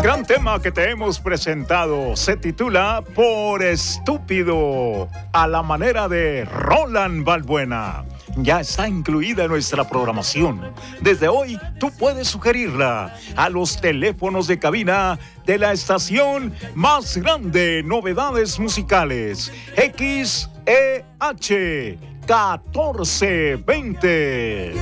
Gran tema que te hemos presentado se titula Por Estúpido, a la manera de Roland Balbuena. Ya está incluida en nuestra programación. Desde hoy tú puedes sugerirla a los teléfonos de cabina de la estación más grande, novedades musicales, XEH 1420.